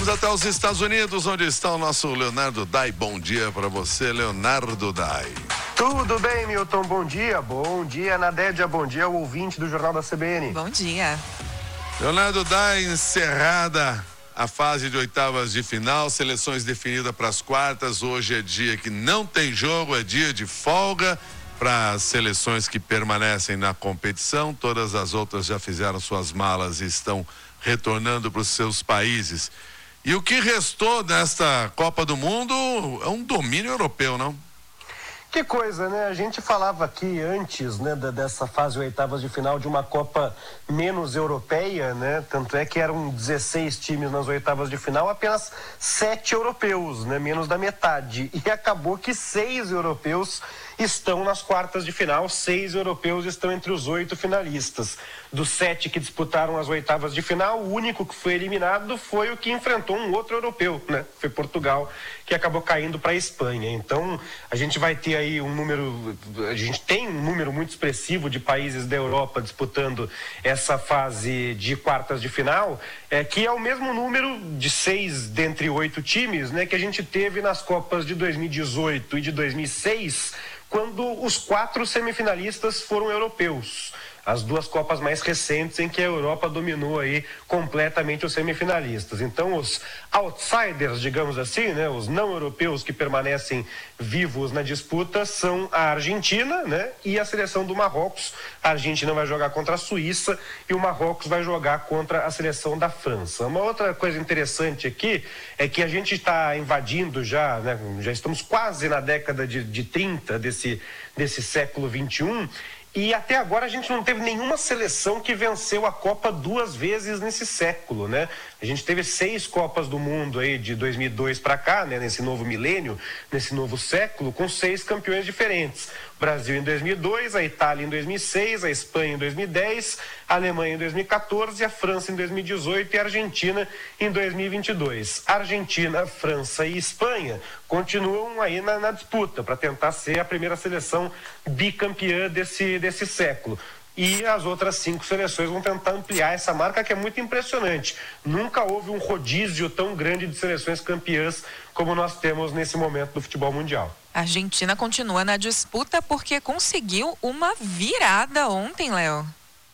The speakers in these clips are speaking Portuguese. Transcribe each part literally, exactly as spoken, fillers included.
Vamos até os Estados Unidos, onde está o nosso Leonardo Dai. Bom dia para você, Leonardo Dai. Tudo bem, Milton? Bom dia. Bom dia, Nadédia. Bom dia ao ouvinte do Jornal da C B N. Bom dia. Leonardo Dai, encerrada a fase de oitavas de final, seleções definidas para as quartas. Hoje é dia que não tem jogo, é dia de folga para as seleções que permanecem na competição. Todas as outras já fizeram suas malas e estão retornando para os seus países. E o que restou desta Copa do Mundo é um domínio europeu, não? Que coisa, né? A gente falava aqui antes, né, dessa fase oitavas de final de uma Copa menos europeia, né? Tanto é que eram dezesseis times nas oitavas de final, apenas sete europeus, né? Menos da metade. E acabou que seis europeus estão nas quartas de final, seis europeus estão entre os oito finalistas. Dos sete que disputaram as oitavas de final, o único que foi eliminado foi o que enfrentou um outro europeu, né? Foi Portugal, que acabou caindo para a Espanha. Então, a gente vai ter aí um número, a gente tem um número muito expressivo de países da Europa disputando essa fase de quartas de final, é, que é o mesmo número de seis dentre oito times, né, que a gente teve nas Copas de dois mil e dezoito e de dois mil e seis, quando os quatro semifinalistas foram europeus. As duas Copas mais recentes em que a Europa dominou aí completamente os semifinalistas. Então, os outsiders, digamos assim, né, os não europeus que permanecem vivos na disputa são a Argentina, né, e a seleção do Marrocos. A Argentina vai jogar contra a Suíça e o Marrocos vai jogar contra a seleção da França. Uma outra coisa interessante aqui é que a gente está invadindo já, né, já estamos quase na década de, de trinta desse, desse século vinte e um, e até agora a gente não teve nenhuma seleção que venceu a Copa duas vezes nesse século, né? A gente teve seis Copas do Mundo aí de dois mil e dois para cá, né? Nesse novo milênio, nesse novo século, com seis campeões diferentes. O Brasil em dois mil e dois, a Itália em dois mil e seis, a Espanha em dois mil e dez, a Alemanha em dois mil e quatorze, a França em dois mil e dezoito e a Argentina em dois mil e vinte e dois. Argentina, França e Espanha continuam aí na, na disputa para tentar ser a primeira seleção bicampeã desse, desse século. E as outras cinco seleções vão tentar ampliar essa marca, que é muito impressionante. Nunca houve um rodízio tão grande de seleções campeãs como nós temos nesse momento do futebol mundial. A Argentina continua na disputa porque conseguiu uma virada ontem, Léo.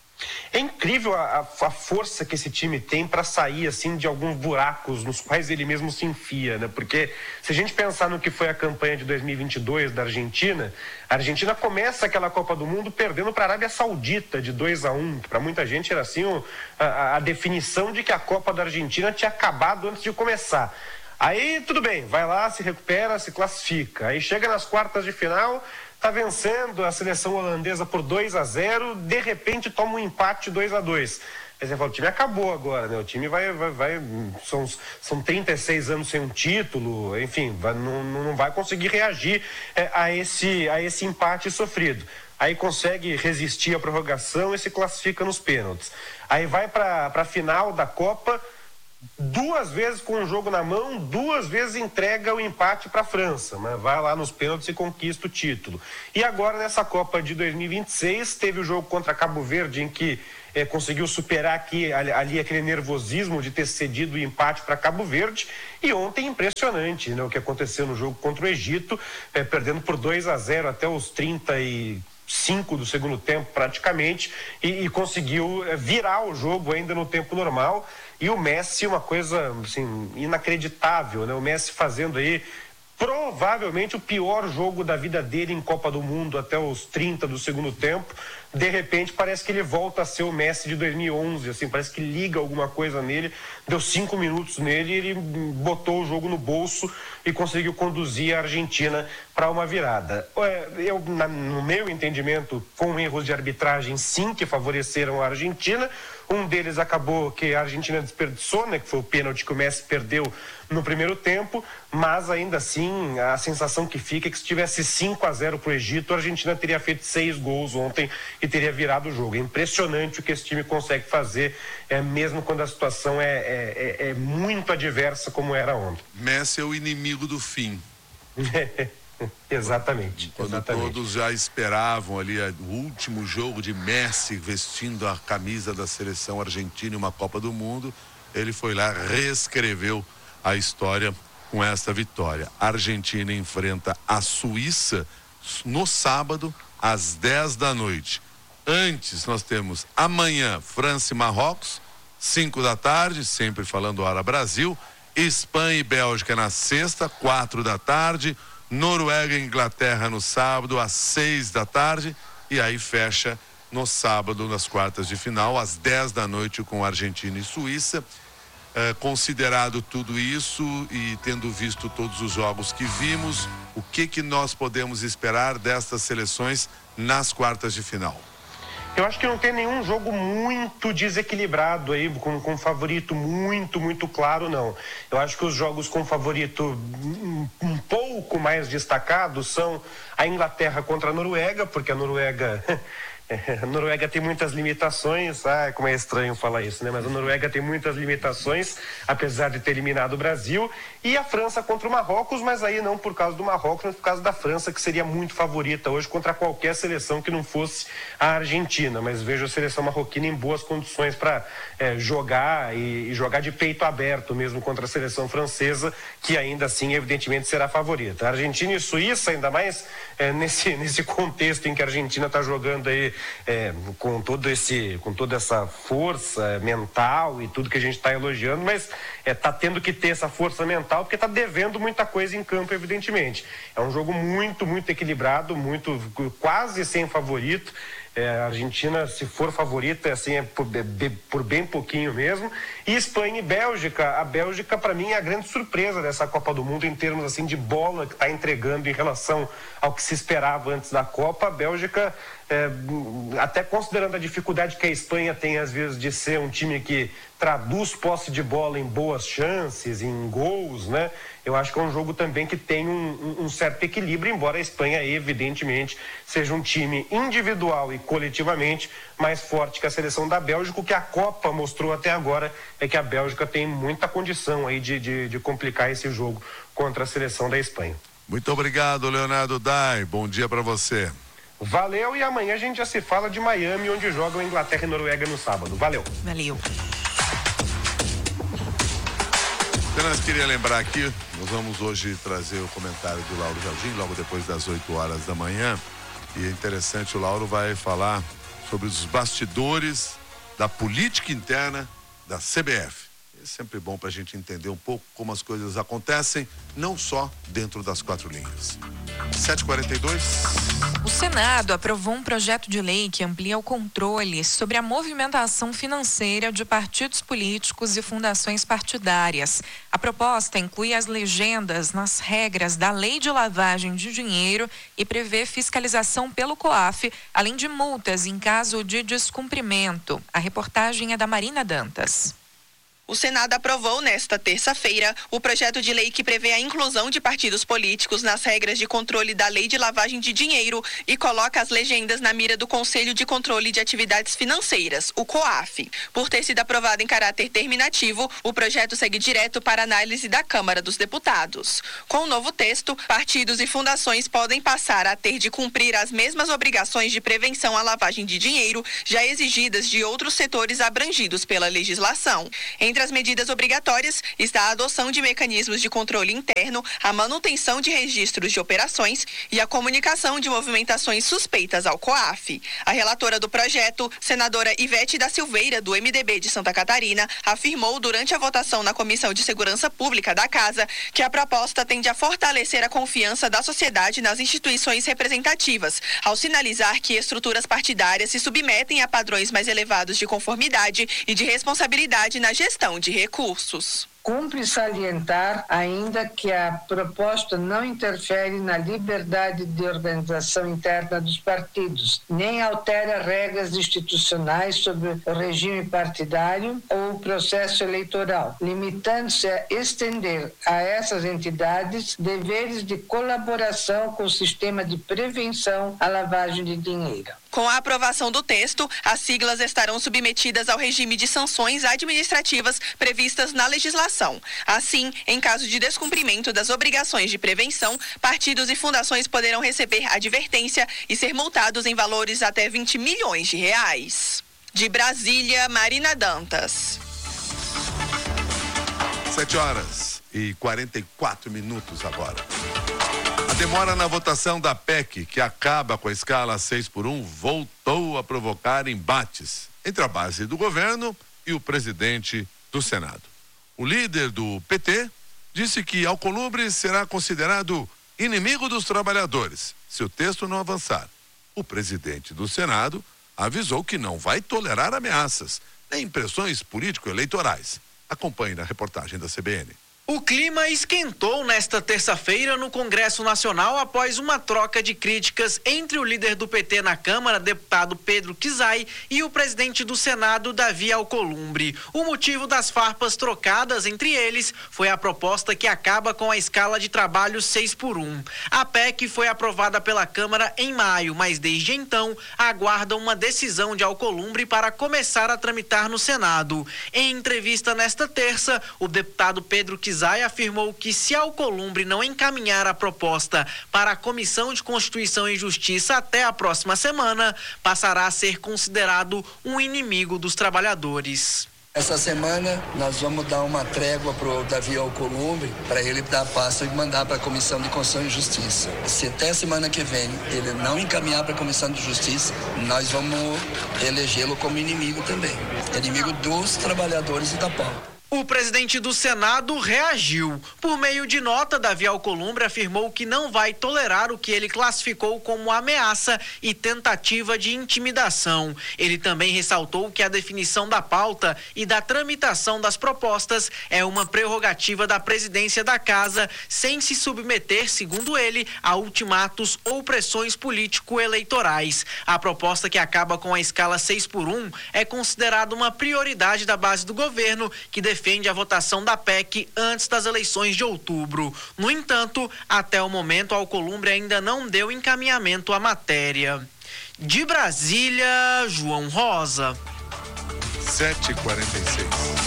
É incrível a, a força que esse time tem para sair assim de alguns buracos nos quais ele mesmo se enfia, né? Porque se a gente pensar no que foi a campanha de dois mil e vinte e dois da Argentina, a Argentina começa aquela Copa do Mundo perdendo para a Arábia Saudita de dois a um, que para muita gente era assim o, a, a definição de que a Copa da Argentina tinha acabado antes de começar. Aí tudo bem, vai lá, se recupera, se classifica. Aí chega nas quartas de final, tá vencendo a seleção holandesa por dois a zero, de repente toma um empate dois a dois. Aí você fala, o time acabou agora, né? O time vai, vai, vai são, são trinta e seis anos sem um título, enfim, vai, não, não vai conseguir reagir é, a, esse, a esse empate sofrido. Aí consegue resistir à prorrogação e se classifica nos pênaltis. Aí vai para a final da Copa, duas vezes com o jogo na mão, duas vezes entrega o empate para a França, mas vai lá nos pênaltis e conquista o título. E agora nessa Copa de dois mil e vinte e seis teve o jogo contra Cabo Verde, em que eh, conseguiu superar aqui, ali, ali aquele nervosismo de ter cedido o empate para Cabo Verde. E ontem impressionante, né, o que aconteceu no jogo contra o Egito, eh, perdendo por dois a zero até os trinta e cinco do segundo tempo praticamente, e, e conseguiu eh, virar o jogo ainda no tempo normal. E o Messi, uma coisa assim, inacreditável, né? O Messi fazendo aí provavelmente o pior jogo da vida dele em Copa do Mundo até os trinta do segundo tempo. De repente parece que ele volta a ser o Messi de dois mil e onze, assim, parece que liga alguma coisa nele, deu cinco minutos nele e ele botou o jogo no bolso e conseguiu conduzir a Argentina para uma virada. Eu, na, no meu entendimento, com erros de arbitragem sim, que favoreceram a Argentina. Um deles acabou que a Argentina desperdiçou, né, que foi o pênalti que o Messi perdeu no primeiro tempo, mas ainda assim a sensação que fica é que se tivesse cinco a zero para o Egito, a Argentina teria feito seis gols ontem e teria virado o jogo. É impressionante o que esse time consegue fazer, é, mesmo quando a situação é, é, é, é muito adversa como era ontem. Messi é o inimigo do fim. Exatamente. Quando exatamente. Todos já esperavam ali o último jogo de Messi vestindo a camisa da seleção argentina em uma Copa do Mundo, ele foi lá, reescreveu a história com esta vitória. A Argentina enfrenta a Suíça no sábado, às dez da noite. Antes, nós temos amanhã, França e Marrocos, cinco da tarde, sempre falando hora Brasil. Espanha e Bélgica na sexta, quatro da tarde. Noruega e Inglaterra no sábado, às seis da tarde. E aí fecha no sábado, nas quartas de final, às dez da noite, com Argentina e Suíça. É, considerado tudo isso e tendo visto todos os jogos que vimos, o que que nós podemos esperar destas seleções nas quartas de final? Eu acho que não tem nenhum jogo muito desequilibrado aí, com, com favorito muito, muito claro, não. Eu acho que os jogos com favorito um, um pouco mais destacados são a Inglaterra contra a Noruega, porque a Noruega... A Noruega tem muitas limitações, ah, como é estranho falar isso, né? Mas a Noruega tem muitas limitações, apesar de ter eliminado o Brasil, e a França contra o Marrocos, mas aí não por causa do Marrocos, mas por causa da França, que seria muito favorita hoje contra qualquer seleção que não fosse a Argentina. Mas vejo a seleção marroquina em boas condições para é, jogar e, e jogar de peito aberto mesmo contra a seleção francesa, que ainda assim, evidentemente, será favorita. A Argentina e Suíça, ainda mais é, nesse, nesse contexto em que a Argentina está jogando aí É, com todo esse, com toda essa força mental e tudo que a gente está elogiando, mas está é, tendo que ter essa força mental porque está devendo muita coisa em campo, evidentemente. É um jogo muito, muito equilibrado, muito, quase sem favorito. É, a Argentina, se for favorita, assim, é por, é, por bem pouquinho mesmo. E Espanha e Bélgica. A Bélgica, para mim, é a grande surpresa dessa Copa do Mundo em termos assim, de bola que está entregando em relação ao que se esperava antes da Copa. A Bélgica, é, até considerando a dificuldade que a Espanha tem, às vezes, de ser um time que traduz posse de bola em boas chances, em gols, né? Eu acho que é um jogo também que tem um, um certo equilíbrio, embora a Espanha, evidentemente, seja um time individual e coletivamente mais forte que a seleção da Bélgica. O que a Copa mostrou até agora é que a Bélgica tem muita condição aí de, de, de complicar esse jogo contra a seleção da Espanha. Muito obrigado, Leonardo Dai. Bom dia para você. Valeu, e amanhã a gente já se fala de Miami, onde jogam Inglaterra e Noruega no sábado. Valeu. Valeu. Apenas queria lembrar aqui, nós vamos hoje trazer o comentário do Lauro Jardim, logo depois das oito horas da manhã. E é interessante, o Lauro vai falar sobre os bastidores da política interna da C B F. É sempre bom para a gente entender um pouco como as coisas acontecem, não só dentro das quatro linhas. sete e quarenta e dois. O Senado aprovou um projeto de lei que amplia o controle sobre a movimentação financeira de partidos políticos e fundações partidárias. A proposta inclui as legendas nas regras da Lei de Lavagem de Dinheiro e prevê fiscalização pelo COAF, além de multas em caso de descumprimento. A reportagem é da Marina Dantas. O Senado aprovou nesta terça-feira o projeto de lei que prevê a inclusão de partidos políticos nas regras de controle da Lei de Lavagem de Dinheiro e coloca as legendas na mira do Conselho de Controle de Atividades Financeiras, o COAF. Por ter sido aprovado em caráter terminativo, o projeto segue direto para análise da Câmara dos Deputados. Com o novo texto, partidos e fundações podem passar a ter de cumprir as mesmas obrigações de prevenção à lavagem de dinheiro já exigidas de outros setores abrangidos pela legislação. Entre Entre as medidas obrigatórias está a adoção de mecanismos de controle interno, a manutenção de registros de operações e a comunicação de movimentações suspeitas ao COAF. A relatora do projeto, senadora Ivete da Silveira, do M D B de Santa Catarina, afirmou durante a votação na Comissão de Segurança Pública da Casa que a proposta tende a fortalecer a confiança da sociedade nas instituições representativas, ao sinalizar que estruturas partidárias se submetem a padrões mais elevados de conformidade e de responsabilidade na gestão de recursos. Cumpre salientar ainda que a proposta não interfere na liberdade de organização interna dos partidos, nem altera regras institucionais sobre o regime partidário ou o processo eleitoral, limitando-se a estender a essas entidades deveres de colaboração com o sistema de prevenção à lavagem de dinheiro. Com a aprovação do texto, as siglas estarão submetidas ao regime de sanções administrativas previstas na legislação. Assim, em caso de descumprimento das obrigações de prevenção, partidos e fundações poderão receber advertência e ser multados em valores até vinte milhões de reais. De Brasília, Marina Dantas. sete horas e quarenta e quatro minutos agora. A demora na votação da P E C, que acaba com a escala seis por um, voltou a provocar embates entre a base do governo e o presidente do Senado. O líder do P T disse que Alcolumbre será considerado inimigo dos trabalhadores se o texto não avançar. O presidente do Senado avisou que não vai tolerar ameaças nem pressões político-eleitorais. Acompanhe na reportagem da C B N. O clima esquentou nesta terça-feira no Congresso Nacional após uma troca de críticas entre o líder do P T na Câmara, deputado Pedro Kizai, e o presidente do Senado, Davi Alcolumbre. O motivo das farpas trocadas entre eles foi a proposta que acaba com a escala de trabalho seis por um. A P E C foi aprovada pela Câmara em maio, mas desde então aguarda uma decisão de Alcolumbre para começar a tramitar no Senado. Em entrevista nesta terça, o deputado Pedro Kizai afirmou que se Alcolumbre não encaminhar a proposta para a Comissão de Constituição e Justiça até a próxima semana, passará a ser considerado um inimigo dos trabalhadores. Essa semana nós vamos dar uma trégua pro Davi Alcolumbre para ele dar passo e mandar para a Comissão de Constituição e Justiça. Se até semana que vem ele não encaminhar para a Comissão de Justiça, nós vamos elegê-lo como inimigo também. Inimigo dos trabalhadores e da pauta. O presidente do Senado reagiu. Por meio de nota, Davi Alcolumbre afirmou que não vai tolerar o que ele classificou como ameaça e tentativa de intimidação. Ele também ressaltou que a definição da pauta e da tramitação das propostas é uma prerrogativa da presidência da Casa, sem se submeter, segundo ele, a ultimatos ou pressões político-eleitorais. A proposta que acaba com a escala seis por um é considerada uma prioridade da base do governo, que defende defende a votação da P E C antes das eleições de outubro. No entanto, até o momento, Alcolumbre ainda não deu encaminhamento à matéria. De Brasília, João Rosa. sete e quarenta e seis.